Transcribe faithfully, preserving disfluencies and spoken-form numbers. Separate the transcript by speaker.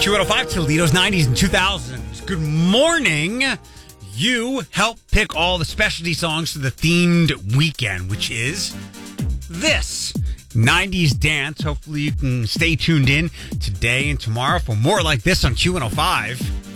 Speaker 1: Q one oh five, Toledo's nineties and two thousands. Good morning. You help pick all the specialty songs for the themed weekend, which is this nineties dance. Hopefully you can stay tuned in today and tomorrow for more like this on Q one oh five.